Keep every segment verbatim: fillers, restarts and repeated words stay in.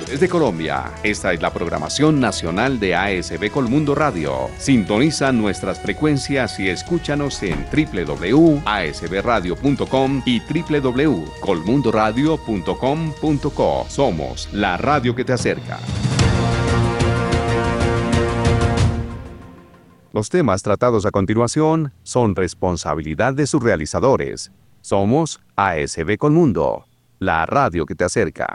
desde Colombia. Esta es la programación nacional de A S B Colmundo Radio. Sintoniza nuestras frecuencias y escúchanos en doble u doble u doble u punto a s b radio punto com y doble u doble u doble u punto colmundo radio punto com punto co. Somos la radio que te acerca. Los temas tratados a continuación son responsabilidad de sus realizadores. Somos A S B Colmundo, la radio que te acerca.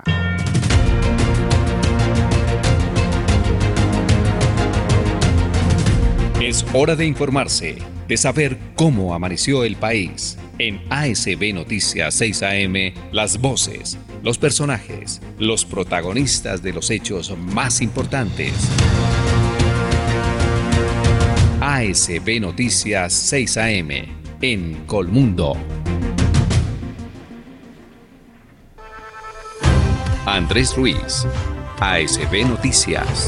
Es hora de informarse, de saber cómo amaneció el país. En A S B Noticias seis A M, las voces, los personajes, los protagonistas de los hechos más importantes. A S B Noticias seis A M, en Colmundo. Andrés Ruiz, A S B Noticias.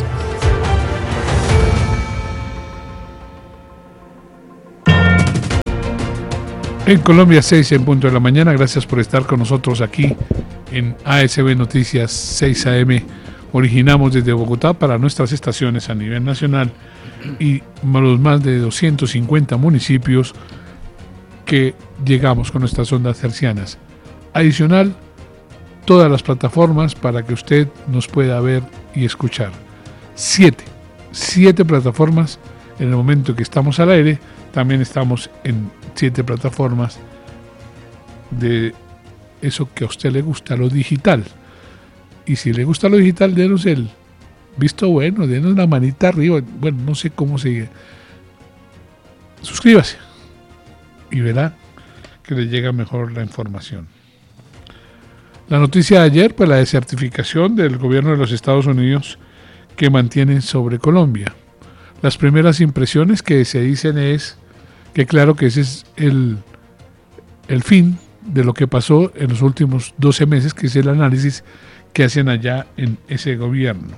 En Colombia, seis en punto de la mañana. Gracias por estar con nosotros aquí en A S B Noticias seis A M. Originamos desde Bogotá para nuestras estaciones a nivel nacional y los más de doscientos cincuenta municipios que llegamos con nuestras ondas hercianas. Adicional, todas las plataformas para que usted nos pueda ver y escuchar. Siete, siete plataformas en el momento que estamos al aire. También estamos en siete plataformas de eso que a usted le gusta, lo digital. Y si le gusta lo digital, denos el visto bueno, denos la manita arriba. Bueno, no sé cómo se... Suscríbase y verá que le llega mejor la información. La noticia de ayer, pues la desertificación del gobierno de los Estados Unidos que mantienen sobre Colombia. Las primeras impresiones que se dicen es que claro que ese es el, el fin de lo que pasó en los últimos doce meses, que es el análisis que hacen allá en ese gobierno.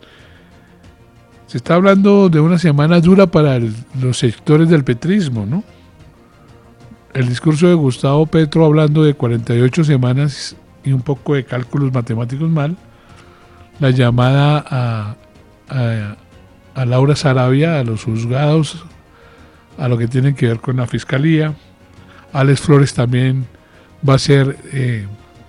Se está hablando de una semana dura para el, los sectores del petrismo, ¿no? El discurso de Gustavo Petro hablando de cuarenta y ocho semanas y un poco de cálculos matemáticos mal, la llamada a, a, a Laura Sarabia, a los juzgados, a lo que tiene que ver con la fiscalía. Alex Flores también va a ser eh,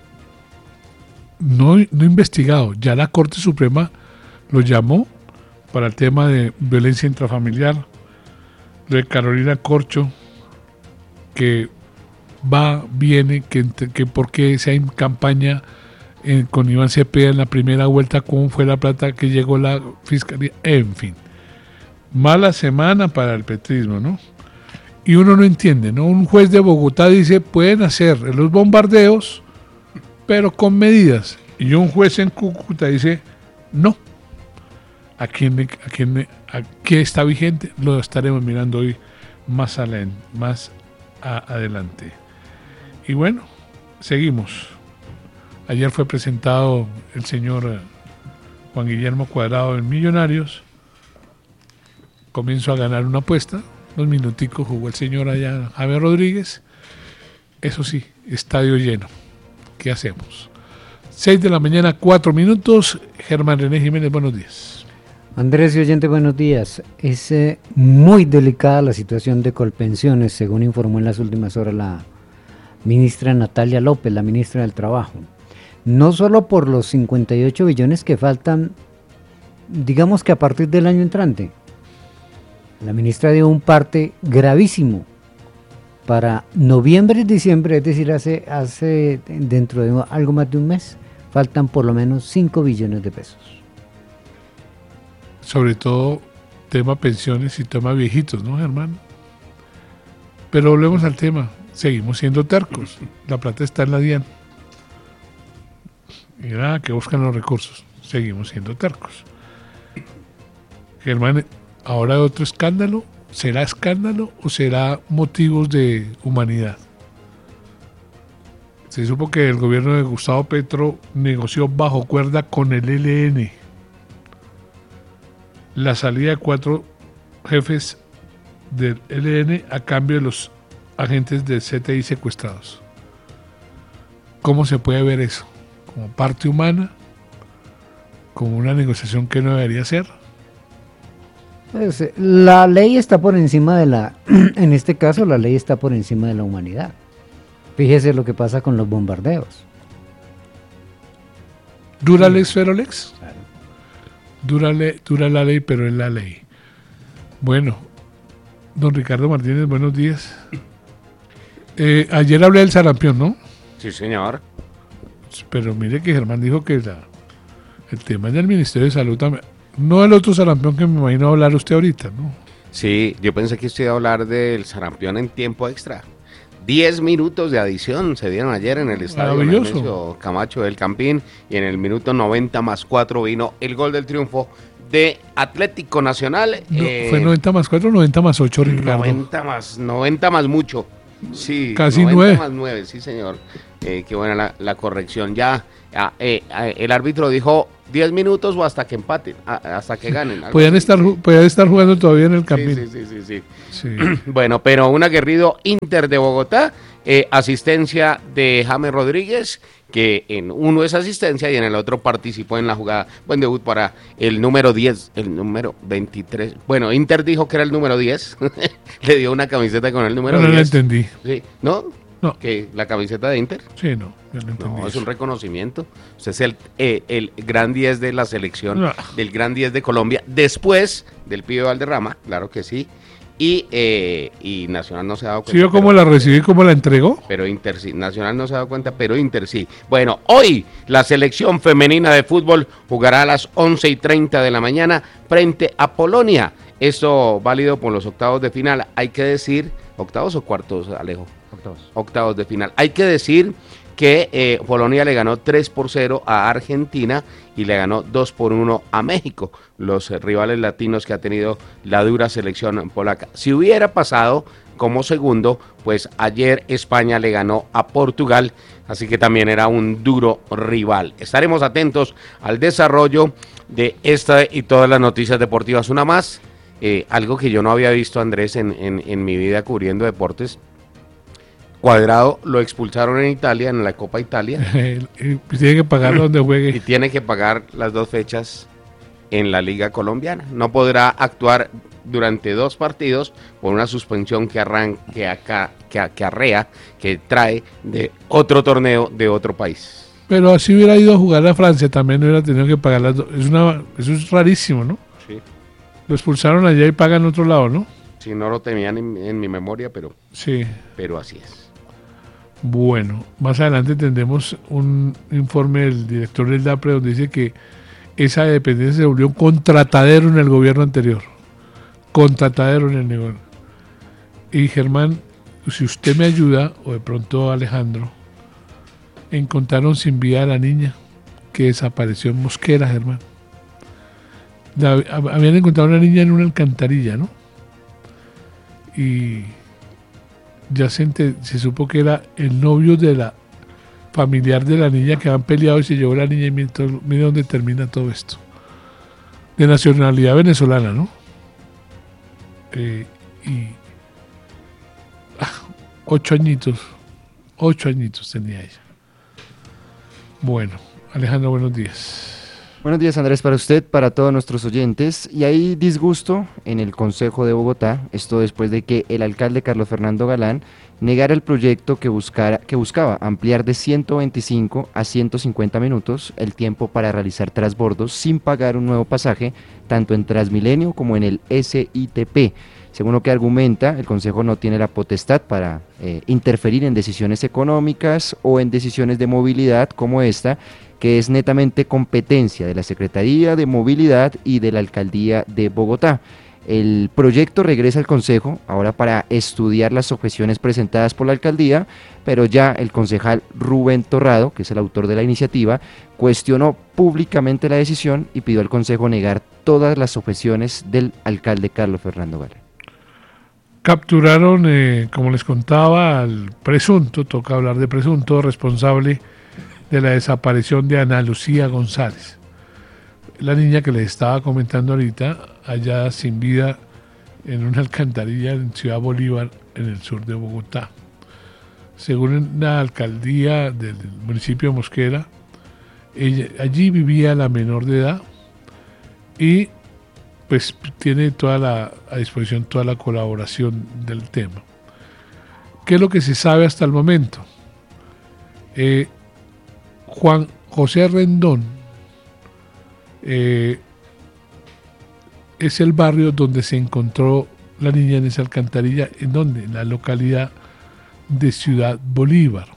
no, no investigado, ya la Corte Suprema lo llamó para el tema de violencia intrafamiliar. Lo de Carolina Corcho, que va, viene, que, que porque sea en campaña eh, con Iván Cepeda en la primera vuelta, cómo fue la plata que llegó la fiscalía, en fin. Mala semana para el petrismo, ¿no? Y uno no entiende, ¿no? Un juez de Bogotá dice, pueden hacer los bombardeos, pero con medidas. Y un juez en Cúcuta dice, no. ¿A quién, a quién, a qué está vigente? Lo estaremos mirando hoy más, alén, más a, adelante. Y bueno, seguimos. Ayer fue presentado el señor Juan Guillermo Cuadrado en Millonarios. Comienzo a ganar una apuesta. Dos minuticos jugó el señor allá, Javier Rodríguez. Eso sí, estadio lleno. ¿Qué hacemos? Seis de la mañana, cuatro minutos. Germán René Jiménez, buenos días. Andrés y oyente, buenos días. Es eh, muy delicada la situación de Colpensiones, según informó en las últimas horas la ministra Natalia López, la ministra del Trabajo. No solo por los cincuenta y ocho billones que faltan, digamos que a partir del año entrante. La ministra dio un parte gravísimo para noviembre y diciembre, es decir, hace, hace dentro de algo más de un mes, faltan por lo menos cinco billones de pesos. Sobre todo tema pensiones y tema viejitos, ¿no, Germán? Pero volvemos al tema, seguimos siendo tercos, la plata está en la DIAN. Y nada, que buscan los recursos, seguimos siendo tercos. Germán, ahora otro escándalo, ¿será escándalo o será motivos de humanidad? Se supo que el gobierno de Gustavo Petro negoció bajo cuerda con el E L N la salida de cuatro jefes del E L N a cambio de los agentes del C T I secuestrados. ¿Cómo se puede ver eso? ¿Como parte humana como una negociación que no debería ser. Pues, la ley está por encima de la, en este caso la ley está por encima de la humanidad. Fíjese lo que pasa con los bombardeos. ¿Dura lex ferolex? Claro. Dura, le, dura la ley, pero es la ley. Bueno, don Ricardo Martínez, buenos días. Eh, ayer hablé del sarampión, ¿no? Sí, señor. Pero mire que Germán dijo que la, el tema es del Ministerio de Salud también. No el otro sarampión que me imagino hablar usted ahorita, ¿no? Sí, yo pensé que usted iba a hablar del sarampión en tiempo extra. Diez minutos de adición se dieron ayer en el estadio Nemesio Camacho del Campín, y en el minuto noventa más cuatro vino el gol del triunfo de Atlético Nacional. No, eh, ¿Fue noventa más cuatro o noventa más ocho, Ricardo? noventa más, noventa más mucho. Sí, casi noventa nueve. Más nueve, sí, señor. Eh, qué buena la, la corrección. Ya, ya eh, el árbitro dijo diez minutos o hasta que empaten, hasta que ganen. Podían estar, podían estar jugando todavía en el Campín. Sí, sí, sí, sí, sí. sí. Bueno, pero un aguerrido Inter de Bogotá, eh, asistencia de James Rodríguez, que en uno es asistencia y en el otro participó en la jugada. Buen debut para el número diez, el número veintitrés. Bueno, Inter dijo que era el número diez. Le dio una camiseta con el número no, diez. No lo entendí. Sí. ¿No? No. ¿Que la camiseta de Inter? Sí, no. Yo no entendí. No, eso. Es un reconocimiento. Usted es el, eh, el gran diez de la selección, no. del gran diez de Colombia, después del Pibe Valderrama, claro que sí. Y, eh, y Nacional no se ha dado cuenta. ¿Sí vio cómo la recibí, cómo la entregó? Pero Inter sí, Nacional no se ha dado cuenta, pero Inter sí. Bueno, hoy la selección femenina de fútbol jugará a las once y treinta de la mañana frente a Polonia. Esto válido por los octavos de final. Hay que decir, ¿octavos o cuartos, Alejo? Octavos. Octavos de final. Hay que decir que eh, Polonia le ganó tres por cero a Argentina y le ganó dos por uno a México, los eh, rivales latinos que ha tenido la dura selección polaca. Si hubiera pasado como segundo, pues ayer España le ganó a Portugal, así que también era un duro rival. Estaremos atentos al desarrollo de esta y todas las noticias deportivas. Una más, eh, algo que yo no había visto, Andrés, en, en, en mi vida cubriendo deportes. Cuadrado lo expulsaron en Italia, en la Copa Italia. Tiene que pagar donde juegue. Y tiene que pagar las dos fechas en la Liga Colombiana. No podrá actuar durante dos partidos por una suspensión que arranca, que acá, que, que arrea, que trae de otro torneo de otro país. Pero así hubiera ido a jugar a Francia, también hubiera tenido que pagar las dos. Es una, eso es rarísimo, ¿no? Sí. Lo expulsaron allá y pagan en otro lado, ¿no? Sí, no lo tenían en, en mi memoria, pero, sí. pero así es. Bueno, más adelante tendremos un informe del director del DAPRE donde dice que esa dependencia se volvió un contratadero en el gobierno anterior. Contratadero en el negocio. Y Germán, si usted me ayuda, o de pronto Alejandro, encontraron sin vida a la niña que desapareció en Mosquera, Germán. La, habían encontrado una niña en una alcantarilla, ¿no? Y ya se, ente, se supo que era el novio de la familiar de la niña, que han peleado y se llevó la niña, y mire, mire dónde termina todo esto. De nacionalidad venezolana, ¿no? Eh, y ah, ocho añitos, ocho añitos tenía ella. Bueno, Alejandro, buenos días. Buenos días, Andrés, para usted, para todos nuestros oyentes. Y hay disgusto en el Consejo de Bogotá, esto después de que el alcalde Carlos Fernando Galán negara el proyecto que, buscara, que buscaba ampliar de ciento veinticinco a ciento cincuenta minutos el tiempo para realizar transbordos sin pagar un nuevo pasaje, tanto en Transmilenio como en el S I T P. Según lo que argumenta, el Consejo no tiene la potestad para eh, interferir en decisiones económicas o en decisiones de movilidad como esta, que es netamente competencia de la Secretaría de Movilidad y de la Alcaldía de Bogotá. El proyecto regresa al Consejo ahora para estudiar las objeciones presentadas por la Alcaldía, pero ya el concejal Rubén Torrado, que es el autor de la iniciativa, cuestionó públicamente la decisión y pidió al Consejo negar todas las objeciones del alcalde Carlos Fernando Galán. Capturaron, eh, como les contaba, al presunto, toca hablar de presunto, responsable de la desaparición de Ana Lucía González, la niña que les estaba comentando ahorita, hallada sin vida en una alcantarilla en Ciudad Bolívar, en el sur de Bogotá. Según la alcaldía del municipio de Mosquera, ella, allí vivía la menor de edad, y pues tiene toda la, a disposición toda la colaboración del tema. ¿Qué es lo que se sabe hasta el momento? Eh, Juan José Rendón eh, es el barrio donde se encontró la niña en esa alcantarilla. ¿En dónde? En la localidad de Ciudad Bolívar.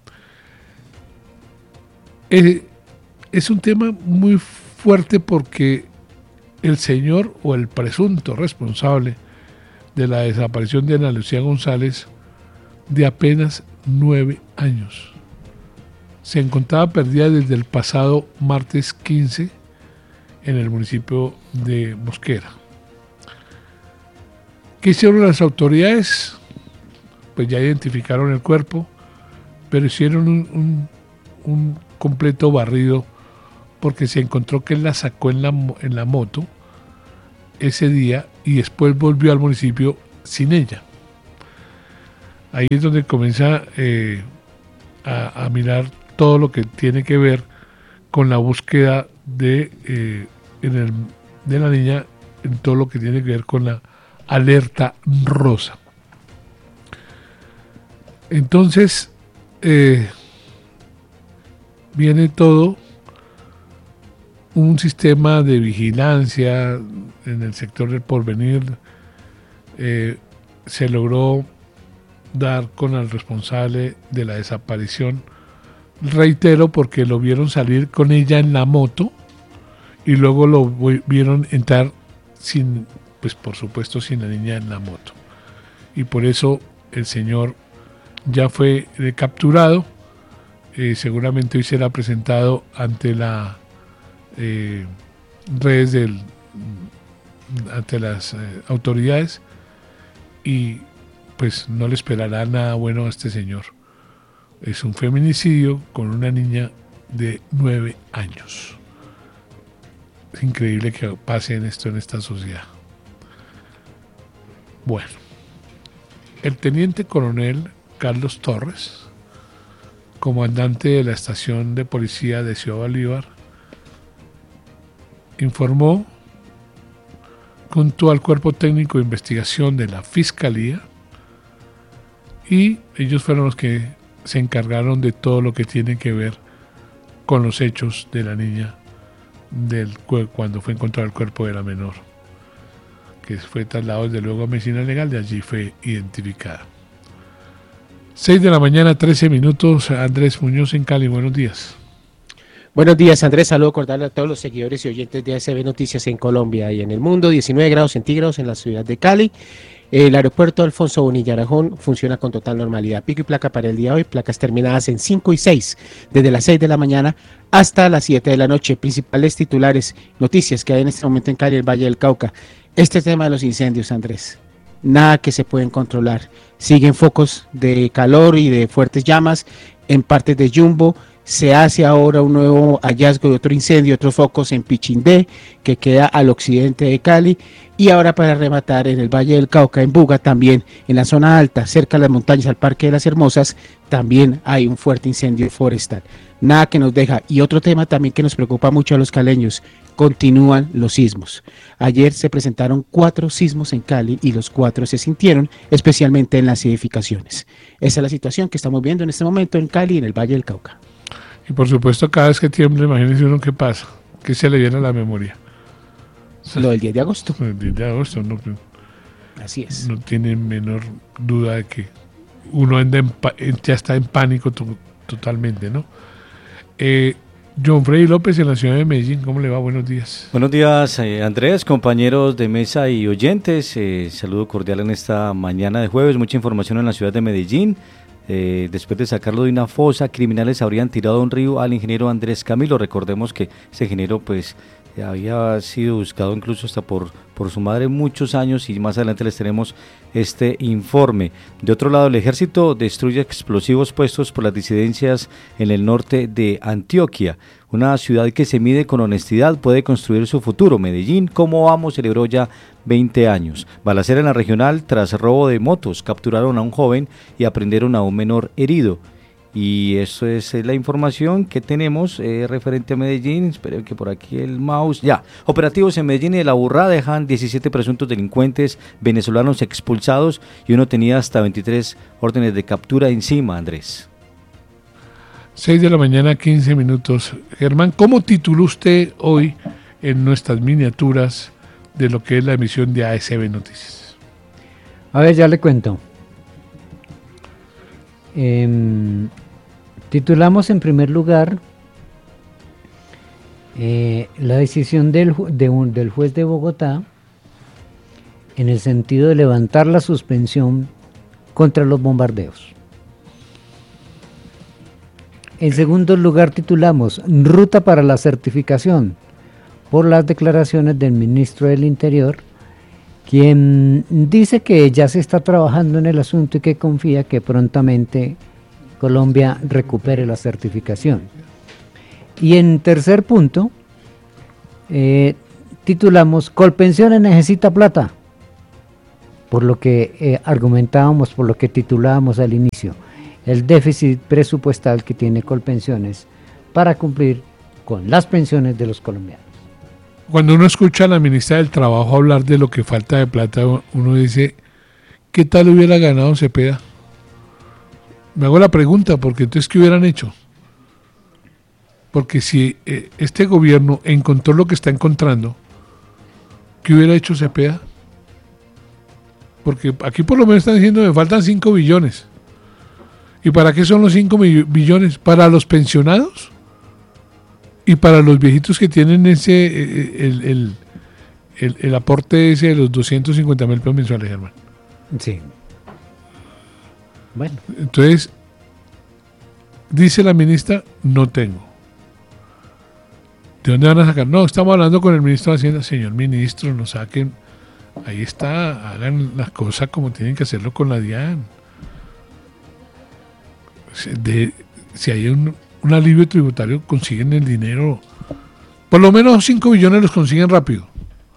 Eh, es un tema muy fuerte porque el señor o el presunto responsable de la desaparición de Ana Lucía González, de apenas nueve años, se encontraba perdida desde el pasado martes quince en el municipio de Mosquera. ¿Qué hicieron las autoridades? Pues ya identificaron el cuerpo, pero hicieron un, un, un completo barrido porque se encontró que él la sacó en la, en la moto ese día y después volvió al municipio sin ella. Ahí es donde comienza eh, a, a mirar todo lo que tiene que ver con la búsqueda de, eh, en el, de la niña, en todo lo que tiene que ver con la alerta rosa. Entonces eh, viene todo un sistema de vigilancia en el sector del Porvenir. Eh, se logró dar con el responsable de la desaparición, reitero, porque lo vieron salir con ella en la moto y luego lo vieron entrar sin, pues por supuesto sin la niña en la moto, y por eso el señor ya fue eh, capturado. Eh, seguramente hoy será presentado ante la eh, redes del ante las eh, autoridades, y pues no le esperará nada bueno a este señor. Es un feminicidio con una niña de nueve años. Es increíble que pase en esto en esta sociedad. Bueno, el teniente coronel Carlos Torres, comandante de la estación de policía de Ciudad Bolívar, informó junto al cuerpo técnico de investigación de la Fiscalía, y ellos fueron los que se encargaron de todo lo que tiene que ver con los hechos de la niña del, cuando fue encontrado el cuerpo de la menor, que fue trasladado desde luego a medicina legal, de allí fue identificada. seis de la mañana, trece minutos. Andrés Muñoz en Cali, buenos días. Buenos días, Andrés. Saludo cordial a todos los seguidores y oyentes de A S B Noticias en Colombia y en el mundo. diecinueve grados centígrados en la ciudad de Cali. El aeropuerto Alfonso Bonilla Aragón funciona con total normalidad. Pico y placa para el día de hoy, placas terminadas en cinco y seis, desde las seis de la mañana hasta las siete de la noche. Principales titulares, noticias que hay en este momento en Cali, el Valle del Cauca. Este tema de los incendios, Andrés, nada que se pueden controlar. Siguen focos de calor y de fuertes llamas en partes de Yumbo. Se hace ahora un nuevo hallazgo de otro incendio, otros focos en Pichindé, que queda al occidente de Cali. Y ahora, para rematar, en el Valle del Cauca, en Buga, también en la zona alta, cerca de las montañas, al Parque de las Hermosas, también hay un fuerte incendio forestal. Nada que nos deja. Y otro tema también que nos preocupa mucho a los caleños: continúan los sismos. Ayer se presentaron cuatro sismos en Cali y los cuatro se sintieron, especialmente en las edificaciones. Esa es la situación que estamos viendo en este momento en Cali y en el Valle del Cauca. Y por supuesto, cada vez que tiembla, imagínense uno qué pasa, que se le viene a la memoria. O sea, lo del diez de agosto. El diez de agosto, no, Así es. No tiene menor duda de que uno anda en, ya está en pánico to, totalmente, ¿no? Eh, John Freddy López en la ciudad de Medellín, ¿cómo le va? Buenos días. Buenos días, eh, Andrés, compañeros de mesa y oyentes. Eh, saludo cordial en esta mañana de jueves. Mucha información en la ciudad de Medellín. Eh, después de sacarlo de una fosa, criminales habrían tirado a un río al ingeniero Andrés Camilo. Recordemos que ese ingeniero pues había sido buscado incluso hasta por, por su madre muchos años, y más adelante les tenemos este informe. De otro lado, el ejército destruye explosivos puestos por las disidencias en el norte de Antioquia. Una ciudad que se mide con honestidad puede construir su futuro. Medellín, ¿cómo vamos?, celebró ya veinte años. Balacera en la regional tras robo de motos. Capturaron a un joven y aprendieron a un menor herido. Y eso es eh, la información que tenemos eh, referente a Medellín. Espero que por aquí el mouse. Ya, operativos en Medellín y de La Burrá dejan diecisiete presuntos delincuentes venezolanos expulsados y uno tenía hasta veintitrés órdenes de captura encima, Andrés. seis de la mañana, quince minutos. Germán, ¿cómo tituló usted hoy en nuestras miniaturas de lo que es la emisión de A S B Noticias? A ver, ya le cuento. Eh, titulamos en primer lugar eh, la decisión del, ju- de un- del juez de Bogotá en el sentido de levantar la suspensión contra los bombardeos. En segundo lugar titulamos Ruta para la certificación, por las declaraciones del ministro del Interior, quien dice que ya se está trabajando en el asunto y que confía que prontamente Colombia recupere la certificación. Y en tercer punto, eh, titulamos Colpensiones necesita plata, por lo que eh, argumentábamos, por lo que titulábamos al inicio, el déficit presupuestal que tiene Colpensiones para cumplir con las pensiones de los colombianos. Cuando uno escucha a la ministra del Trabajo hablar de lo que falta de plata, uno dice, ¿qué tal hubiera ganado Cepeda? Me hago la pregunta, porque entonces, ¿qué hubieran hecho? Porque si eh, este gobierno encontró lo que está encontrando, ¿qué hubiera hecho Cepeda? Porque aquí por lo menos están diciendo que me faltan cinco billones. ¿Y para qué son los cinco billones? ¿Para los pensionados? Y para los viejitos que tienen ese el, el, el, el aporte ese de los doscientos cincuenta mil pesos mensuales, Germán. Sí. Bueno. Entonces, dice la ministra, no tengo. ¿De dónde van a sacar? No, estamos hablando con el ministro de Hacienda. Señor ministro, no saquen. Ahí está, hagan las cosas como tienen que hacerlo con la DIAN. De, si hay un, un alivio tributario, consiguen el dinero. Por lo menos cinco billones los consiguen rápido.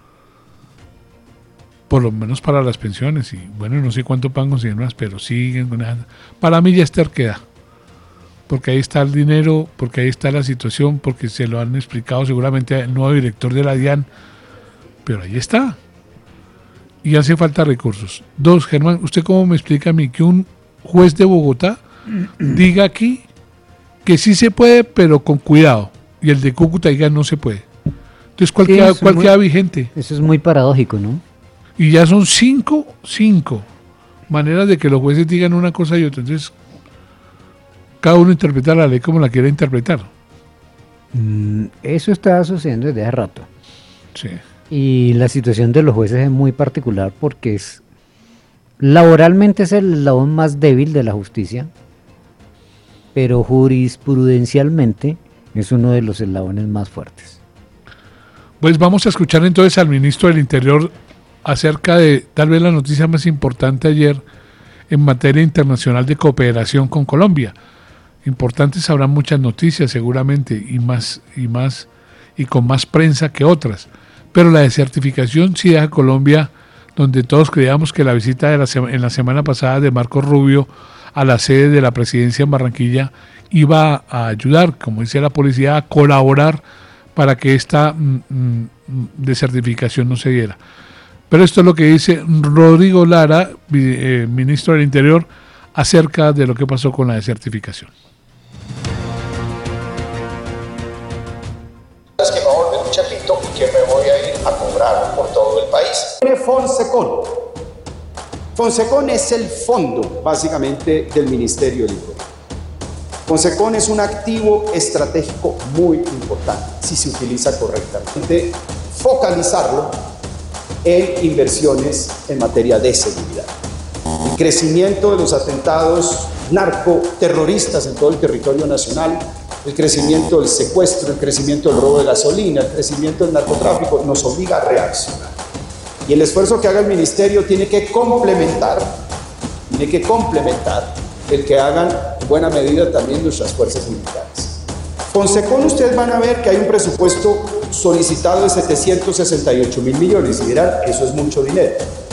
Por lo menos para las pensiones. Y bueno, no sé cuánto van a conseguir más, pero siguen. Para mí ya es terquedad. Porque ahí está el dinero, porque ahí está la situación, porque se lo han explicado seguramente al nuevo director de la DIAN. Pero ahí está. Y hace falta recursos. Dos, Germán, ¿usted cómo me explica a mí que un juez de Bogotá diga aquí que sí se puede, pero con cuidado, y el de Cúcuta diga no se puede? Entonces, ¿cuál, Sí, queda, eso cuál es muy- queda vigente? Eso es muy paradójico, ¿no? Y ya son cinco, cinco maneras de que los jueces digan una cosa y otra. Entonces, cada uno interpreta la ley como la quiera interpretar. Mm, eso está sucediendo desde hace rato. Sí. Y la situación de los jueces es muy particular porque es laboralmente es el eslabón más débil de la justicia, pero jurisprudencialmente es uno de los eslabones más fuertes. Pues vamos a escuchar entonces al ministro del Interior acerca de tal vez la noticia más importante ayer en materia internacional de cooperación con Colombia. Importantes, habrá muchas noticias seguramente y más y más y con más prensa que otras, pero la desertificación sí deja a Colombia, donde todos creíamos que la visita de la sema- en la semana pasada de Marco Rubio a la sede de la presidencia en Barranquilla iba a ayudar, como dice la policía, a colaborar para que esta mm, mm, desertificación no se diera. Pero esto es lo que dice Rodrigo Lara, vi- eh, ministro del Interior, acerca de lo que pasó con la desertificación. Es que me voy a volver un chapito y que me voy a ir a cobrar por todo el país. Fonsecon. Fonsecon es el fondo, básicamente, del Ministerio del Interior. Fonsecon es un activo estratégico muy importante, si se utiliza correctamente, focalizarlo en inversiones en materia de seguridad. El crecimiento de los atentados narcoterroristas en todo el territorio nacional, el crecimiento del secuestro, el crecimiento del robo de gasolina, el crecimiento del narcotráfico nos obliga a reaccionar. Y el esfuerzo que haga el ministerio tiene que complementar, tiene que complementar el que hagan en buena medida también nuestras fuerzas militares. Fonsecon, ustedes van a ver que hay un presupuesto solicitado de setecientos sesenta y ocho mil millones y dirán, eso es mucho dinero.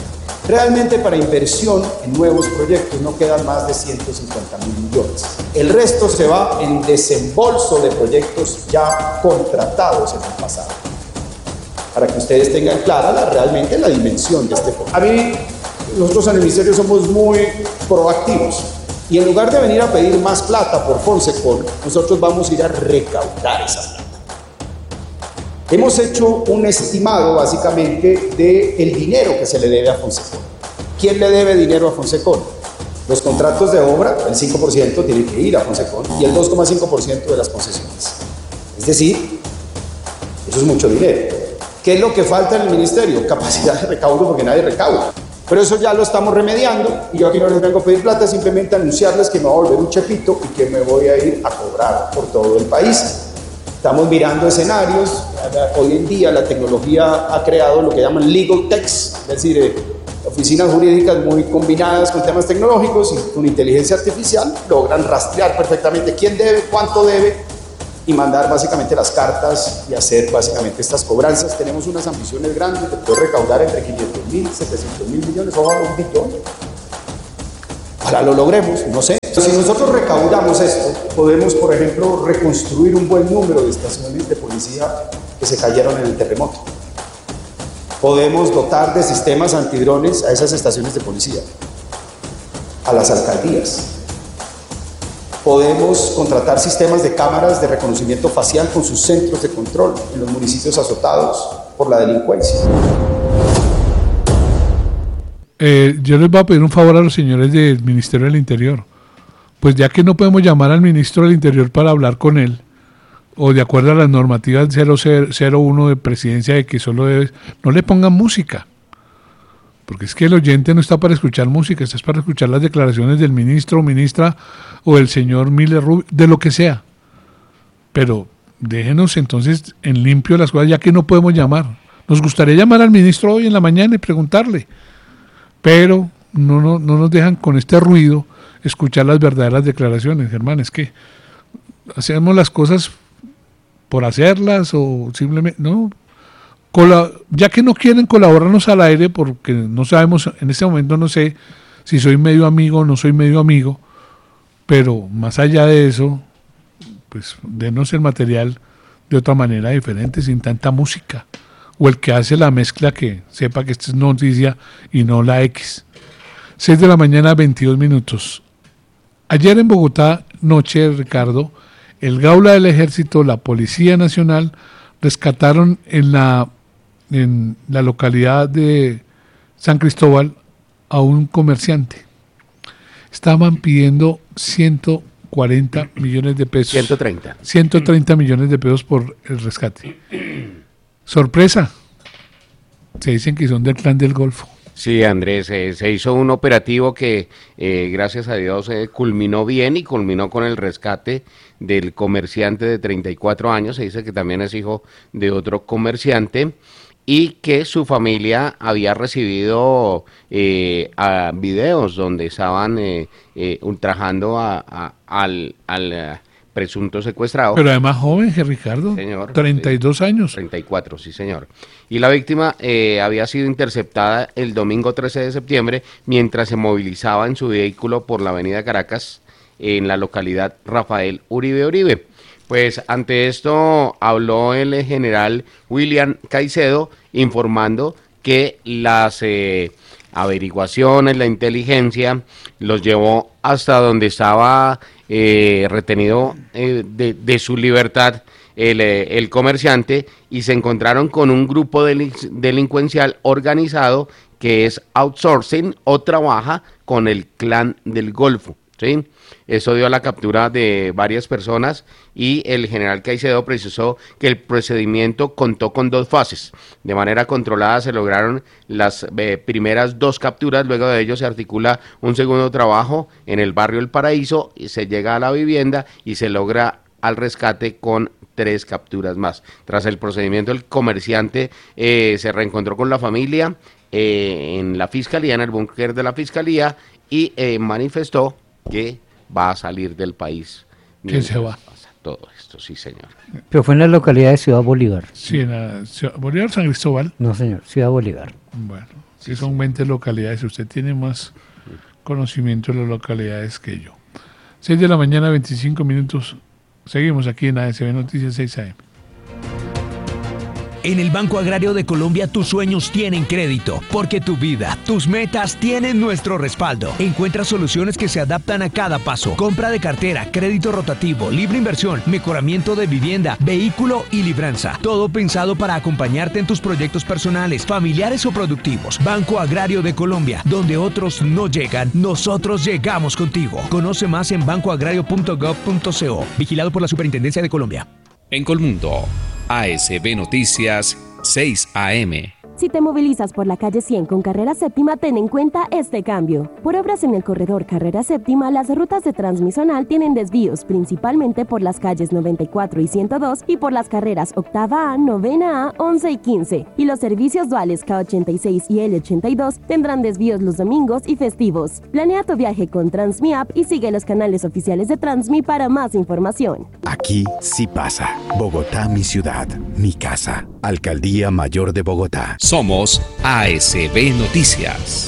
Realmente para inversión en nuevos proyectos no quedan más de ciento cincuenta mil millones. El resto se va en desembolso de proyectos ya contratados en el pasado. Para que ustedes tengan clara la, realmente la dimensión de este fondo. A mí, nosotros en el Ministerio somos muy proactivos y en lugar de venir a pedir más plata por Fonsecon, nosotros vamos a ir a recaudar esa plata. Hemos hecho un estimado básicamente del dinero que se le debe a Fonsecon. ¿Quién le debe dinero a Fonsecon? Los contratos de obra, el cinco por ciento tiene que ir a Fonsecon y el dos coma cinco por ciento de las concesiones. Es decir, eso es mucho dinero. ¿Qué es lo que falta en el ministerio? Capacidad de recaudo, porque nadie recauda. Pero eso ya lo estamos remediando y yo aquí no les vengo a pedir plata, simplemente anunciarles que me voy a volver un chepito y que me voy a ir a cobrar por todo el país. Estamos mirando escenarios. Hoy en día la tecnología ha creado lo que llaman legal techs, es decir, eh, oficinas jurídicas muy combinadas con temas tecnológicos y con inteligencia artificial logran rastrear perfectamente quién debe, cuánto debe y mandar básicamente las cartas y hacer básicamente estas cobranzas. Tenemos unas ambiciones grandes de poder recaudar entre quinientos mil, setecientos mil millones, ojalá un billón. Ojalá lo logremos, no sé. Si nosotros recaudamos esto, podemos, por ejemplo, reconstruir un buen número de estaciones de policía que se cayeron en el terremoto. Podemos dotar de sistemas antidrones a esas estaciones de policía, a las alcaldías. Podemos contratar sistemas de cámaras de reconocimiento facial con sus centros de control en los municipios azotados por la delincuencia. Eh, yo les voy a pedir un favor a los señores del Ministerio del Interior. Pues ya que no podemos llamar al ministro del Interior para hablar con él, o de acuerdo a las normativas cero uno de presidencia de que solo debes, no le pongan música. Porque es que el oyente no está para escuchar música, está para escuchar las declaraciones del ministro o ministra o del señor Miller Rubio, de lo que sea. Pero déjenos entonces en limpio las cosas, ya que no podemos llamar. Nos gustaría llamar al ministro hoy en la mañana y preguntarle, pero no, no, no nos dejan con este ruido escuchar las verdaderas declaraciones, Germán. Es que hacemos las cosas por hacerlas o simplemente, no, Cola, ya que no quieren colaborarnos al aire, porque no sabemos, en este momento no sé si soy medio amigo o no soy medio amigo, pero más allá de eso, pues denos el material de otra manera diferente, sin tanta música, o el que hace la mezcla que sepa que esta es noticia y no la X. seis de la mañana, veintidós minutos. Ayer en Bogotá, noche, Ricardo, el Gaula del Ejército, la Policía Nacional, rescataron en la, en la localidad de San Cristóbal a un comerciante. Estaban pidiendo ciento cuarenta millones de pesos. ciento treinta. ciento treinta millones de pesos por el rescate. Sorpresa. Se dicen que son del clan del Golfo. Sí, Andrés, eh, se hizo un operativo que eh, gracias a Dios eh, culminó bien y culminó con el rescate del comerciante de treinta y cuatro años, se dice que también es hijo de otro comerciante y que su familia había recibido eh, a videos donde estaban eh, eh, ultrajando a, a, al... al uh, presunto secuestrado. Pero además joven, Ricardo, señor, treinta y dos años. treinta y cuatro, sí señor. Y la víctima eh, había sido interceptada el domingo trece de septiembre mientras se movilizaba en su vehículo por la avenida Caracas en la localidad Rafael Uribe Uribe. Pues ante esto habló el general William Caicedo informando que las eh, averiguaciones, la inteligencia los llevó hasta donde estaba eh, retenido eh, de, de su libertad el, eh, el comerciante y se encontraron con un grupo delin- delincuencial organizado que es outsourcing o trabaja con el clan del Golfo, ¿sí? Eso dio a la captura de varias personas y el general Caicedo precisó que el procedimiento contó con dos fases. De manera controlada se lograron las eh, primeras dos capturas, luego de ello se articula un segundo trabajo en el barrio El Paraíso, y se llega a la vivienda y se logra al rescate con tres capturas más. Tras el procedimiento el comerciante eh, se reencontró con la familia eh, en la fiscalía, en el búnker de la fiscalía y eh, manifestó que va a salir del país. ¿Quién se va? Pasa todo esto, sí señor. Pero fue en la localidad de Ciudad Bolívar. Sí, en la Ciudad Bolívar, San Cristóbal. No señor, Ciudad Bolívar. Bueno, que sí, son veinte localidades. Usted tiene más conocimiento de las localidades que yo. seis de la mañana, veinticinco minutos. Seguimos aquí en A S B Noticias seis A M. En el Banco Agrario de Colombia tus sueños tienen crédito, porque tu vida, tus metas tienen nuestro respaldo. Encuentra soluciones que se adaptan a cada paso. Compra de cartera, crédito rotativo, libre inversión, mejoramiento de vivienda, vehículo y libranza. Todo pensado para acompañarte en tus proyectos personales, familiares o productivos. Banco Agrario de Colombia, donde otros no llegan, nosotros llegamos contigo. Conoce más en banco agrario punto gov punto co. Vigilado por la Superintendencia de Colombia. En Colmundo, A S B Noticias seis A M. Si te movilizas por la calle cien con Carrera Séptima, ten en cuenta este cambio. Por obras en el corredor Carrera Séptima, las rutas de Transmisional tienen desvíos, principalmente por las calles noventa y cuatro y ciento dos y por las carreras Octava A, Novena A, once y quince. Y los servicios duales K ochenta y seis y L ochenta y dos tendrán desvíos los domingos y festivos. Planea tu viaje con Transmi App y sigue los canales oficiales de Transmi para más información. Aquí sí pasa. Bogotá, mi ciudad, mi casa. Alcaldía Mayor de Bogotá. Somos A S B Noticias.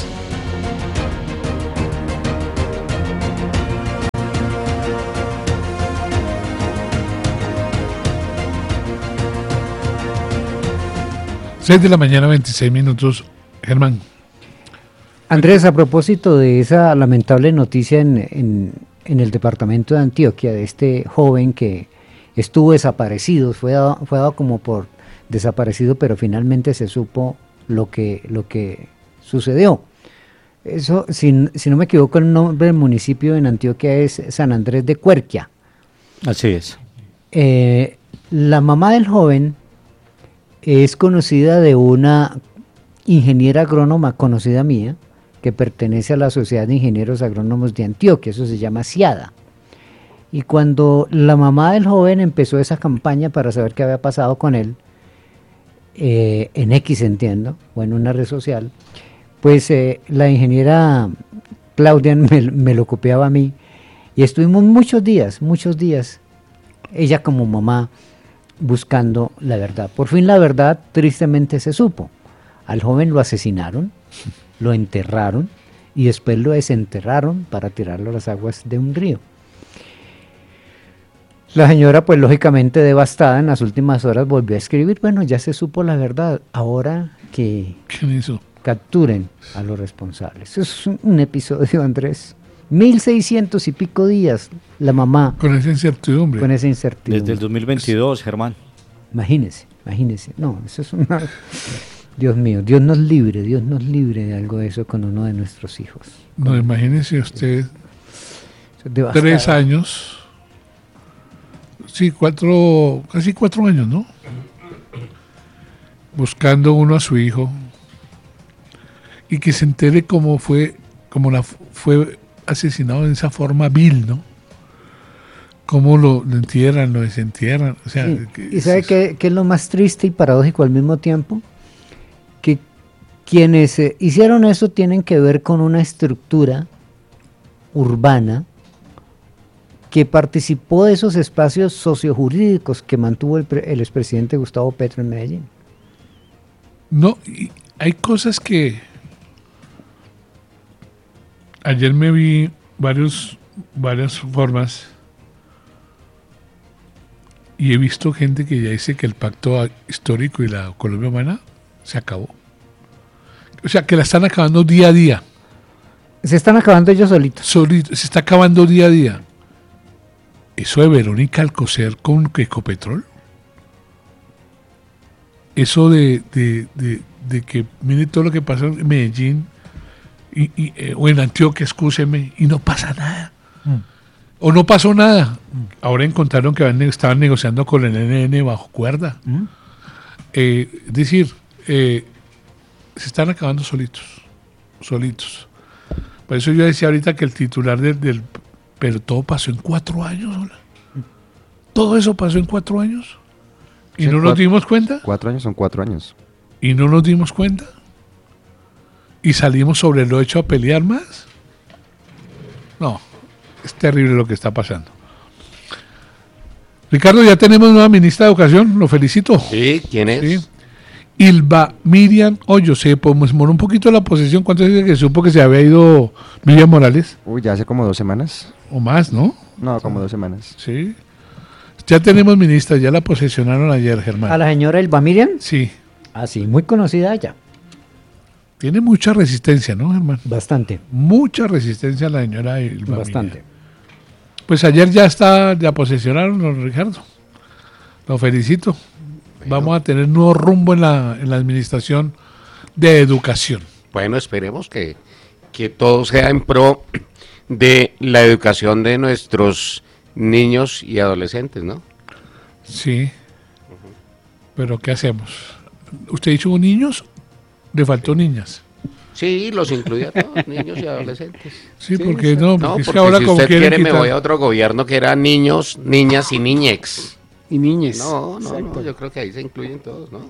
seis de la mañana, veintiséis minutos. Germán. Andrés, a propósito de esa lamentable noticia en, en, en el departamento de Antioquia, de este joven que estuvo desaparecido, fue dado, fue dado como por desaparecido, pero finalmente se supo lo que, lo que sucedió. Eso, si, si no me equivoco, el nombre del municipio en Antioquia es San Andrés de Cuerquia. Así es. Eh, la mamá del joven es conocida de una ingeniera agrónoma conocida mía, que pertenece a la Sociedad de Ingenieros Agrónomos de Antioquia, eso se llama SIADA. Y cuando la mamá del joven empezó esa campaña para saber qué había pasado con él, eh, en X entiendo, o en una red social, pues eh, la ingeniera Claudia me, me lo copiaba a mí, y estuvimos muchos días, muchos días, ella como mamá, buscando la verdad. Por fin la verdad tristemente se supo. Al joven lo asesinaron, lo enterraron y después lo desenterraron para tirarlo a las aguas de un río. La señora, pues lógicamente devastada, en las últimas horas volvió a escribir, bueno, ya se supo la verdad, ahora que capturen a los responsables. Es un, un episodio, Andrés. Mil seiscientos y pico días la mamá. Con esa incertidumbre. Con esa incertidumbre. Desde el dos mil veintidós, Germán. Imagínese, imagínese. No, eso es una... Dios mío, Dios nos libre, Dios nos libre de algo de eso con uno de nuestros hijos. No, imagínese usted, tres años, sí, cuatro, casi cuatro años, ¿no? Buscando uno a su hijo y que se entere cómo fue, cómo la fue asesinado en esa forma vil, ¿no? Cómo lo, lo entierran, lo desentierran. O sea, sí. ¿Y sabe qué, qué es lo más triste y paradójico al mismo tiempo? Que quienes eh, hicieron eso tienen que ver con una estructura urbana que participó de esos espacios sociojurídicos que mantuvo el, pre, el expresidente Gustavo Petro en Medellín. No, y hay cosas que... Ayer me vi varios, varias formas y he visto gente que ya dice que el pacto histórico y la Colombia humana se acabó. O sea, que la están acabando día a día. Se están acabando ellos solitos. Solitos, se está acabando día a día. Eso de Verónica Alcocer con Ecopetrol. Eso de, de, de, de que mire todo lo que pasó en Medellín y, y, eh, o en Antioquia, escúcheme, y no pasa nada. Mm. O no pasó nada. Mm. Ahora encontraron que estaban negociando con el N N bajo cuerda. Mm. Eh, es decir, eh, se están acabando solitos. Solitos. Por eso yo decía ahorita que el titular del... del pero todo pasó en cuatro años. ¿Hola? Todo eso pasó en cuatro años. ¿Y sí, no cuatro, nos dimos cuenta? Cuatro años son cuatro años. ¿Y no nos dimos cuenta? ¿Y salimos sobre lo hecho a pelear más? No, es terrible lo que está pasando. Ricardo, ya tenemos nueva ministra de Educación, lo felicito. Sí, ¿quién es? Sí. Ilva Miriam Hoyo, se demoró un poquito la posesión. ¿Cuánto es que supo que se había ido Miriam Morales? Uy, ya hace como dos semanas. O más, ¿no? No, como dos semanas. Sí. Ya tenemos ministra, ya la posesionaron ayer, Germán. ¿A la señora Ilva Miriam? Sí. Ah, sí, muy conocida ella. Tiene mucha resistencia, ¿no, Germán? Bastante. Mucha resistencia la señora Ilva Bastante. Miriam. Pues ayer ya está, ya posesionaron, don Ricardo. Lo felicito. Bueno. Vamos a tener nuevo rumbo en la, en la administración de educación. Bueno, esperemos que, que todo sea en pro de la educación de nuestros niños y adolescentes, ¿no? Sí. Uh-huh. Pero ¿qué hacemos? ¿Usted dijo niños? Le faltó niñas. Sí, los incluía todos, niños y adolescentes. Sí, sí porque sí. no, porque, no, es porque que ahora si como usted quiere quitar... me voy a otro gobierno que era niños, niñas y niñex. Y niñes. No, no, no, yo creo que ahí se incluyen todos, ¿no?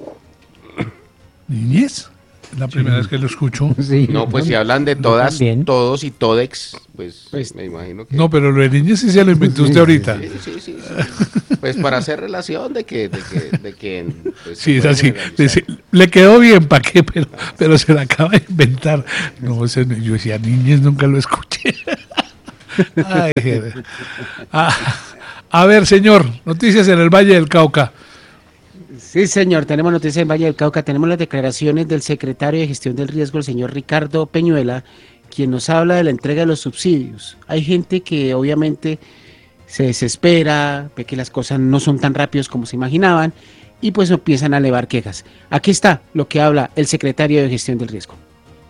¿Niñez? La primera sí. vez que lo escucho. Sí, no, pues si hablan de todas, todos y todex, pues, pues me imagino que... No, pero lo de niñez sí se lo inventó usted ahorita. Sí, sí, sí, sí. Pues para hacer relación de que... De que, de que pues, sí, es así. Le, le quedó bien, ¿para qué? Pero, pero se la acaba de inventar. No, yo decía, niñez nunca lo escuché. Ay, ah, a ver, señor, noticias en el Valle del Cauca. Sí, señor, tenemos noticias en Valle del Cauca, tenemos las declaraciones del secretario de Gestión del Riesgo, el señor Ricardo Peñuela, quien nos habla de la entrega de los subsidios. Hay gente que obviamente se desespera, ve que las cosas no son tan rápidas como se imaginaban y pues empiezan a elevar quejas. Aquí está lo que habla el secretario de Gestión del Riesgo.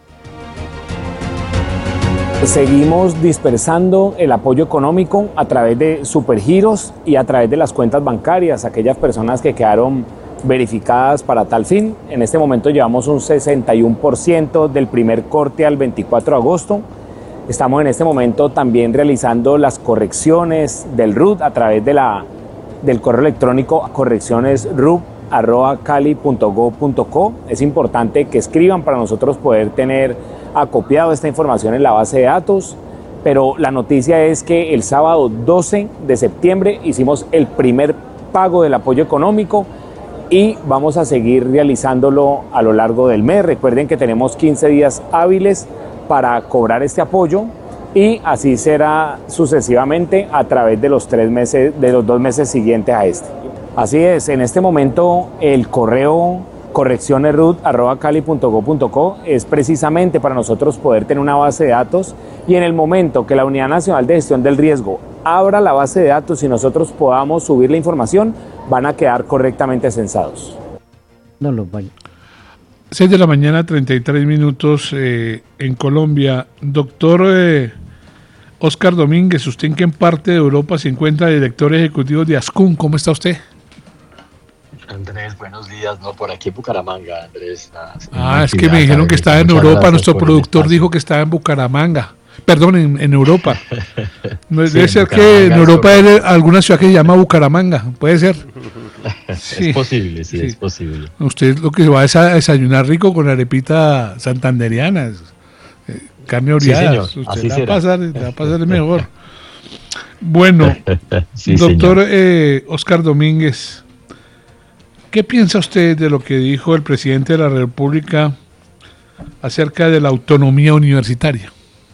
Seguimos dispersando el apoyo económico a través de supergiros y a través de las cuentas bancarias, aquellas personas que quedaron verificadas para tal fin. En este momento llevamos un sesenta y uno por ciento del primer corte al veinticuatro de agosto. Estamos en este momento también realizando las correcciones del R U T a través de la, del correo electrónico correcciones r u p arroba cali punto gob punto co. Es importante que escriban para nosotros poder tener acopiado esta información en la base de datos, pero la noticia es que el sábado doce de septiembre hicimos el primer pago del apoyo económico y vamos a seguir realizándolo a lo largo del mes. Recuerden que tenemos quince días hábiles para cobrar este apoyo y así será sucesivamente a través de los tres meses, de los dos meses siguientes a este. Así es, en este momento el correo correcciones r u t arroba cali punto gob punto co es precisamente para nosotros poder tener una base de datos y en el momento que la Unidad Nacional de Gestión del Riesgo abra la base de datos y nosotros podamos subir la información, van a quedar correctamente censados. No los vaya. seis de la mañana, treinta y tres minutos eh, en Colombia. Doctor eh, Oscar Domínguez, ¿usted en qué parte de Europa se encuentra director ejecutivo de ASCUN? ¿Cómo está usted? Andrés, buenos días, no, por aquí en Bucaramanga, Andrés. Ah, es que me dijeron que estaba en Europa, nuestro productor dijo que estaba en Bucaramanga, perdón, en, en Europa. No, sí, debe ser que en Europa hay alguna ciudad que se llama Bucaramanga, puede ser. Sí, es posible, sí, sí, es posible. Usted lo que va es a desayunar rico con arepita santanderiana, eh, carne oreada, sí, usted la va, pasar, la va a pasar mejor. Bueno, sí, doctor eh, Oscar Domínguez, ¿qué piensa usted de lo que dijo el presidente de la República acerca de la autonomía universitaria?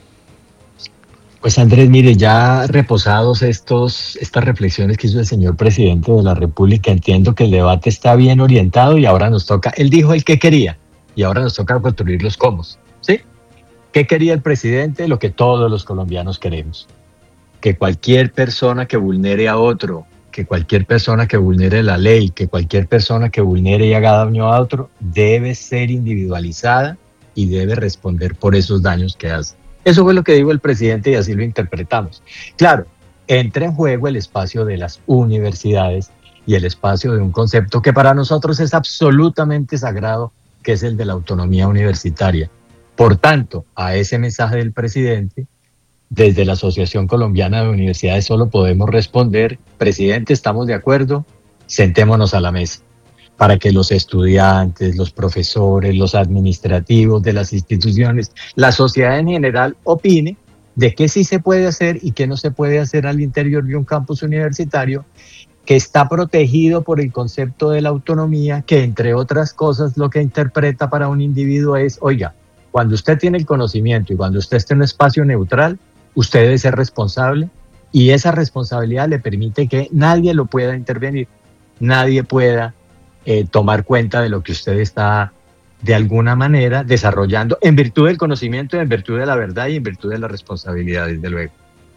Pues Andrés, mire, ya reposados estos, estas reflexiones que hizo el señor presidente de la República, entiendo que el debate está bien orientado y ahora nos toca, él dijo el que quería y ahora nos toca construir los cómo, ¿sí? ¿Qué quería el presidente? Lo que todos los colombianos queremos, que cualquier persona que vulnere a otro, que cualquier persona que vulnere la ley, que cualquier persona que vulnere y haga daño a otro, debe ser individualizada y debe responder por esos daños que hace. Eso fue lo que dijo el presidente y así lo interpretamos. Claro, entra en juego el espacio de las universidades y el espacio de un concepto que para nosotros es absolutamente sagrado, que es el de la autonomía universitaria. Por tanto, a ese mensaje del presidente, desde la Asociación Colombiana de Universidades solo podemos responder, presidente, estamos de acuerdo, sentémonos a la mesa, para que los estudiantes, los profesores, los administrativos de las instituciones, la sociedad en general opine de qué sí se puede hacer y qué no se puede hacer al interior de un campus universitario que está protegido por el concepto de la autonomía, que entre otras cosas lo que interpreta para un individuo es, oiga, cuando usted tiene el conocimiento y cuando usted esté en un espacio neutral, usted debe ser responsable y esa responsabilidad le permite que nadie lo pueda intervenir, nadie pueda eh, tomar cuenta de lo que usted está de alguna manera desarrollando en virtud del conocimiento, en virtud de la verdad y en virtud de la responsabilidad, desde luego.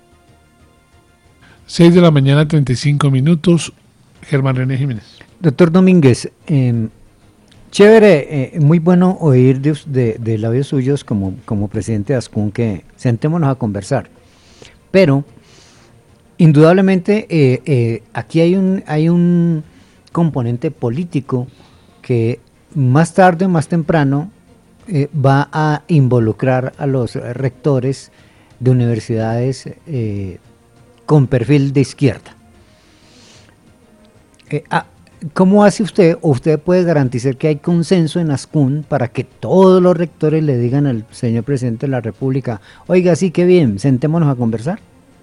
seis de la mañana, treinta y cinco minutos. Germán René Jiménez. Doctor Domínguez, eh, chévere, eh, muy bueno oír de, de, de labios suyos como, como presidente de ASCUN que sentémonos a conversar. Pero, indudablemente, eh, eh, aquí hay un, hay un componente político que más tarde o más temprano eh, va a involucrar a los rectores de universidades eh, con perfil de izquierda. Eh, ah, ¿Cómo hace usted, o usted puede garantizar que hay consenso en ASCUN para que todos los rectores le digan al señor presidente de la República, oiga, sí, qué bien, sentémonos a conversar?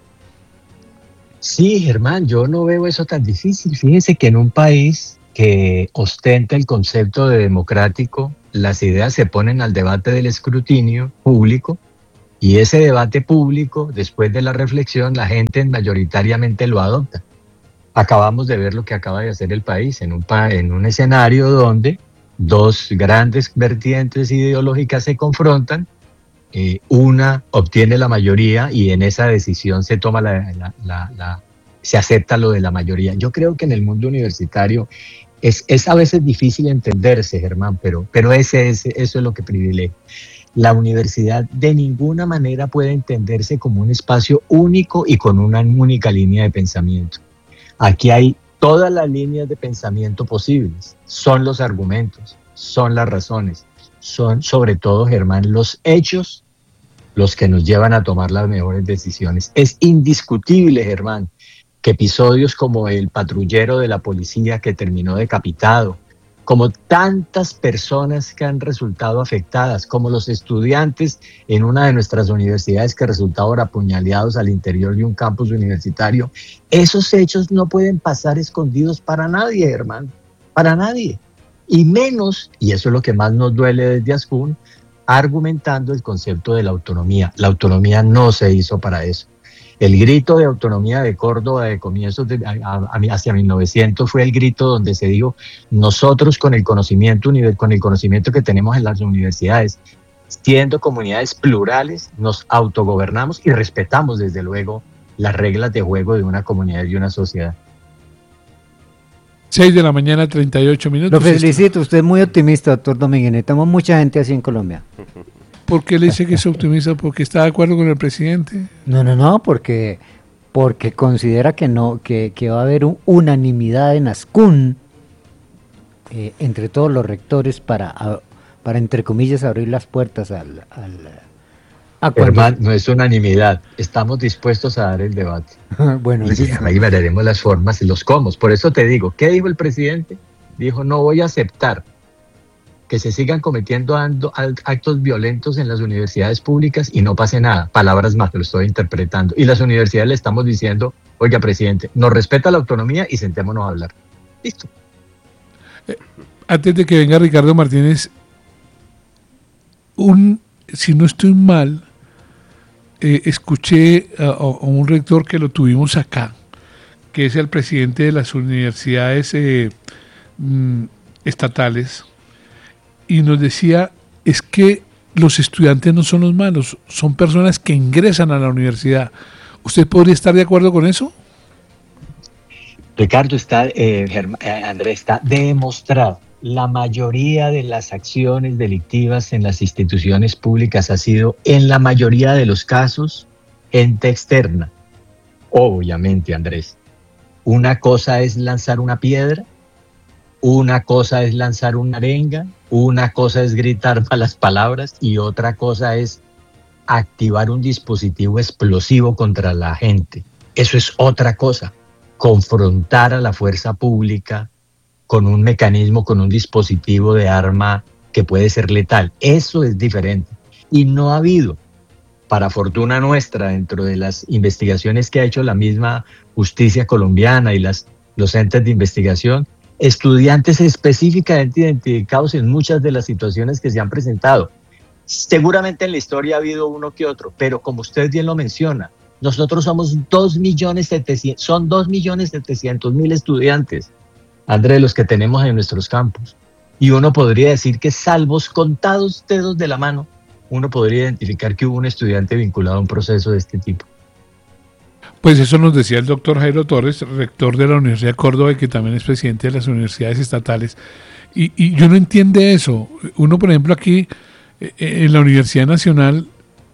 Sí, Germán, yo no veo eso tan difícil. Fíjense que en un país que ostenta el concepto de democrático, las ideas se ponen al debate del escrutinio público y ese debate público, después de la reflexión, la gente mayoritariamente lo adopta. Acabamos de ver lo que acaba de hacer el país en un, pa- en un escenario donde dos grandes vertientes ideológicas se confrontan, eh, una obtiene la mayoría y en esa decisión se toma la, la, la, la se acepta lo de la mayoría. Yo creo que en el mundo universitario es, es a veces difícil entenderse, Germán, pero, pero ese, ese, eso es lo que privilegia. La universidad de ninguna manera puede entenderse como un espacio único y con una única línea de pensamiento. Aquí hay todas las líneas de pensamiento posibles, son los argumentos, son las razones, son sobre todo, Germán, los hechos los que nos llevan a tomar las mejores decisiones. Es indiscutible, Germán, que episodios como el patrullero de la policía que terminó decapitado, como tantas personas que han resultado afectadas, como los estudiantes en una de nuestras universidades que resultaron apuñaleados al interior de un campus universitario, esos hechos no pueden pasar escondidos para nadie, hermano, para nadie. Y menos, y eso es lo que más nos duele desde ASCUN, argumentando el concepto de la autonomía. La autonomía no se hizo para eso. El grito de autonomía de Córdoba de comienzos de, a, a, hacia mil novecientos fue el grito donde se dijo, nosotros con el conocimiento con el conocimiento que tenemos en las universidades, siendo comunidades plurales, nos autogobernamos y respetamos desde luego las reglas de juego de una comunidad y una sociedad. seis de la mañana, treinta y ocho minutos. Lo felicito, usted es muy optimista, doctor Domínguez. Necesitamos mucha gente así en Colombia. ¿Por qué le dice que es optimista? ¿Porque está de acuerdo con el presidente? No, no, no, porque, porque considera que no, que, que va a haber un, unanimidad en ASCUN eh, entre todos los rectores para, a, para, entre comillas, abrir las puertas al... al a cuando... Hermano, no es unanimidad, estamos dispuestos a dar el debate. Bueno, y ahí veremos las formas y los cómo. Por eso te digo, ¿qué dijo el presidente? Dijo, no voy a aceptar que se sigan cometiendo actos violentos en las universidades públicas y no pase nada. Palabras más, lo estoy interpretando. Y las universidades le estamos diciendo, oiga, presidente, nos respeta la autonomía y sentémonos a hablar. Listo. Eh, antes de que venga Ricardo Martínez, un, si no estoy mal, eh, escuché a, a un rector que lo tuvimos acá, que es el presidente de las universidades eh, mm, estatales, y nos decía, es que los estudiantes no son los malos, son personas que ingresan a la universidad. ¿Usted podría estar de acuerdo con eso? Ricardo, está, eh, Germán, eh, Andrés, está demostrado. La mayoría de las acciones delictivas en las instituciones públicas ha sido, en la mayoría de los casos, ente externa. Obviamente, Andrés. Una cosa es lanzar una piedra, una cosa es lanzar una arenga, una cosa es gritar malas palabras y otra cosa es activar un dispositivo explosivo contra la gente. Eso es otra cosa. Confrontar a la fuerza pública con un mecanismo, con un dispositivo de arma que puede ser letal. Eso es diferente. Y no ha habido, para fortuna nuestra, dentro de las investigaciones que ha hecho la misma justicia colombiana y las los entes de investigación, estudiantes específicamente identificados en muchas de las situaciones que se han presentado. Seguramente en la historia ha habido uno que otro, pero como usted bien lo menciona, nosotros somos dos millones setecientos, son dos millones setecientos mil estudiantes, Andrés, los que tenemos en nuestros campus. Y uno podría decir que, salvos contados dedos de la mano, uno podría identificar que hubo un estudiante vinculado a un proceso de este tipo. Pues eso nos decía el doctor Jairo Torres, rector de la Universidad de Córdoba y que también es presidente de las universidades estatales. Y, y yo no entiendo eso. Uno, por ejemplo, aquí en la Universidad Nacional,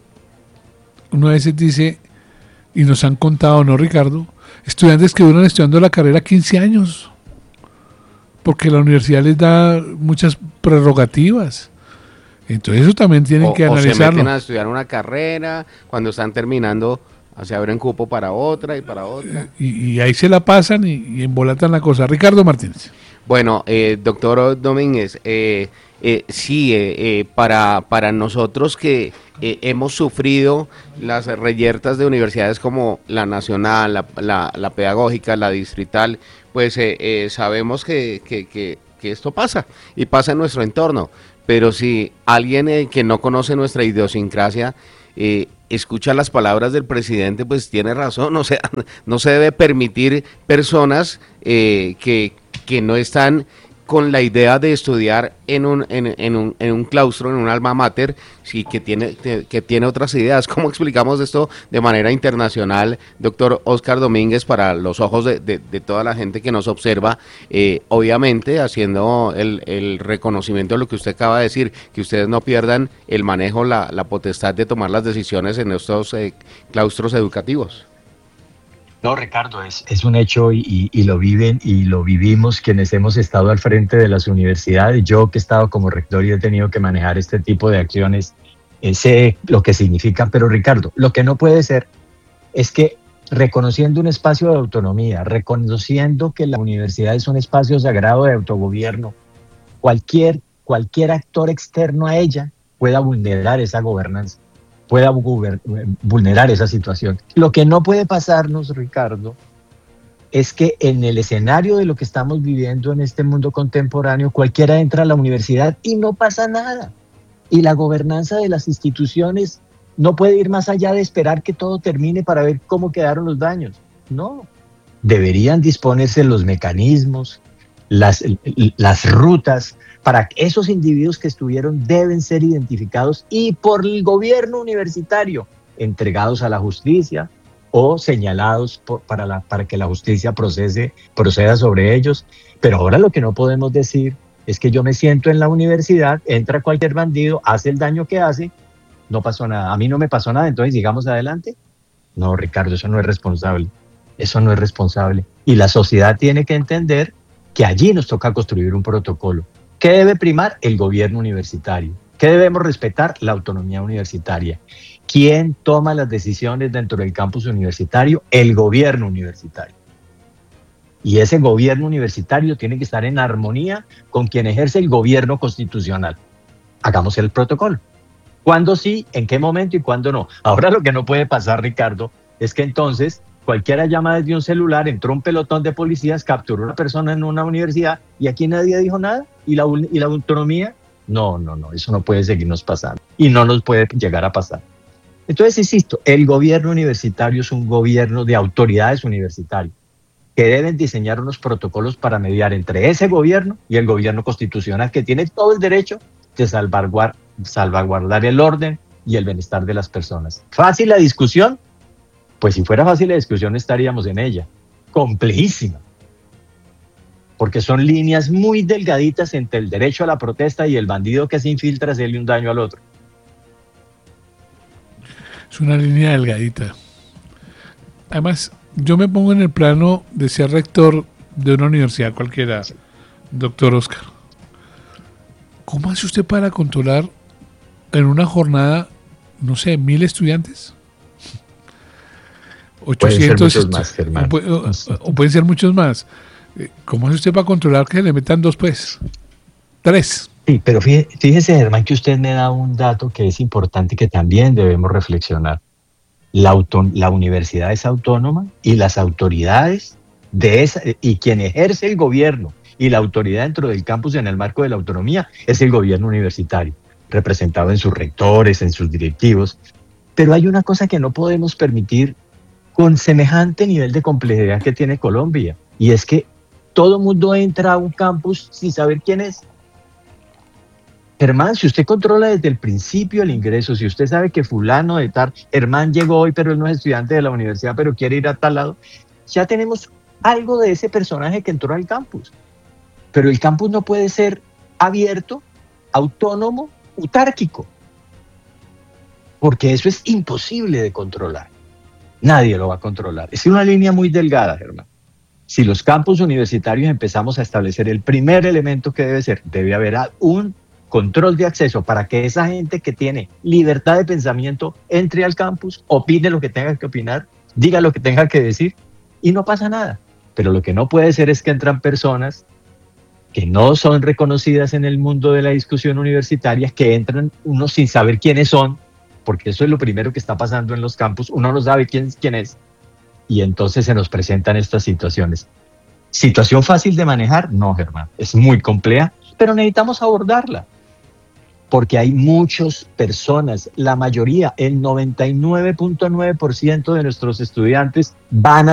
uno a veces dice, y nos han contado, ¿no, Ricardo? Estudiantes que duran estudiando la carrera quince años, porque la universidad les da muchas prerrogativas. Entonces eso también tienen o, que o analizarlo. se meten a estudiar una carrera, cuando están terminando, se abren cupo para otra y para otra. Y, y ahí se la pasan y, y embolatan la cosa. Ricardo Martínez. Bueno, eh, doctor Domínguez, eh, eh, sí, eh, eh, para, para nosotros que eh, hemos sufrido las reyertas de universidades como la Nacional, la, la, la Pedagógica, la Distrital, pues eh, eh, sabemos que, que, que, que esto pasa y pasa en nuestro entorno. Pero si alguien eh, que no conoce nuestra idiosincrasia eh, escucha las palabras del presidente, pues tiene razón. O sea, no se debe permitir personas eh, que, que no están con la idea de estudiar en un, en, en un, en un claustro, en un alma mater, sí, que tiene, que tiene otras ideas. ¿Cómo explicamos esto de manera internacional, doctor Óscar Domínguez, para los ojos de, de, de toda la gente que nos observa? Eh, obviamente, haciendo el, el reconocimiento de lo que usted acaba de decir, que ustedes no pierdan el manejo, la, la potestad de tomar las decisiones en estos eh, claustros educativos. No, Ricardo, es, es un hecho y, y, y lo viven y lo vivimos quienes hemos estado al frente de las universidades. Yo que he estado como rector y he tenido que manejar este tipo de acciones, eh, sé lo que significan. Pero Ricardo, lo que no puede ser es que reconociendo un espacio de autonomía, reconociendo que la universidad es un espacio sagrado de autogobierno, cualquier, cualquier actor externo a ella pueda vulnerar esa gobernanza, pueda vulnerar esa situación. Lo que no puede pasarnos, Ricardo, es que en el escenario de lo que estamos viviendo en este mundo contemporáneo, cualquiera entra a la universidad y no pasa nada. Y la gobernanza de las instituciones no puede ir más allá de esperar que todo termine para ver cómo quedaron los daños. No. Deberían disponerse los mecanismos, las, las rutas, para que esos individuos que estuvieron deben ser identificados y por el gobierno universitario entregados a la justicia o señalados por, para, la, para que la justicia procese, proceda sobre ellos. Pero ahora lo que no podemos decir es que yo me siento en la universidad, entra cualquier bandido, hace el daño que hace, no pasó nada. A mí no me pasó nada, entonces sigamos adelante. No, Ricardo, eso no es responsable. Eso no es responsable. Y la sociedad tiene que entender que allí nos toca construir un protocolo. ¿Qué debe primar? El gobierno universitario. ¿Qué debemos respetar? La autonomía universitaria. ¿Quién toma las decisiones dentro del campus universitario? El gobierno universitario. Y ese gobierno universitario tiene que estar en armonía con quien ejerce el gobierno constitucional. Hagamos el protocolo. ¿Cuándo sí? ¿En qué momento? ¿Y cuándo no? Ahora lo que no puede pasar, Ricardo, es que entonces cualquiera llama desde un celular, entró un pelotón de policías, capturó a una persona en una universidad y aquí nadie dijo nada. ¿Y la, y la autonomía? No, no, no, eso no puede seguirnos pasando y no nos puede llegar a pasar. Entonces, insisto, el gobierno universitario es un gobierno de autoridades universitarias que deben diseñar unos protocolos para mediar entre ese gobierno y el gobierno constitucional que tiene todo el derecho de salvaguardar, salvaguardar el orden y el bienestar de las personas. ¿Fácil la discusión? Pues si fuera fácil la discusión estaríamos en ella. Complejísima. Porque son líneas muy delgaditas entre el derecho a la protesta y el bandido que se infiltra a hacerle un daño al otro. Es una línea delgadita. Además, yo me pongo en el plano de ser rector de una universidad cualquiera, doctor Óscar. ¿Cómo hace usted para controlar en una jornada, no sé, mil estudiantes? ochocientos pueden ser muchos más, Germán. O, puede, o, o pueden ser muchos más. ¿Cómo hace usted para controlar que le metan dos, pues? Tres. Sí, pero fíjese, fíjese, Germán, que usted me da un dato que es importante y que también debemos reflexionar. La, auto, la universidad es autónoma y las autoridades de esa, y quien ejerce el gobierno y la autoridad dentro del campus en el marco de la autonomía es el gobierno universitario, representado en sus rectores, en sus directivos. Pero hay una cosa que no podemos permitir con semejante nivel de complejidad que tiene Colombia, y es que todo el mundo entra a un campus sin saber quién es. Germán, si usted controla desde el principio el ingreso, si usted sabe que fulano de tal, Germán llegó hoy pero él no es estudiante de la universidad pero quiere ir a tal lado, ya tenemos algo de ese personaje que entró al campus. Pero el campus no puede ser abierto, autónomo, autárquico, porque eso es imposible de controlar. Nadie lo va a controlar. Es una línea muy delgada, Germán. Si los campus universitarios empezamos a establecer el primer elemento que debe ser, debe haber un control de acceso para que esa gente que tiene libertad de pensamiento entre al campus, opine lo que tenga que opinar, diga lo que tenga que decir y no pasa nada. Pero lo que no puede ser es que entran personas que no son reconocidas en el mundo de la discusión universitaria, que entran uno sin saber quiénes son, porque eso es lo primero que está pasando en los campus, uno no sabe quién, quién es, y entonces se nos presentan estas situaciones. ¿Situación fácil de manejar? No, Germán, es muy compleja, pero necesitamos abordarla, porque hay muchas personas, la mayoría, el noventa y nueve punto nueve por ciento de nuestros estudiantes van a